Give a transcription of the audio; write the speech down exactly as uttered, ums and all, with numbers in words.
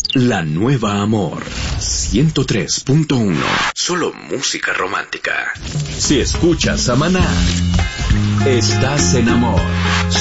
La Nueva Amor ciento tres punto uno. Solo música romántica. Si escuchas a Maná, estás en amor.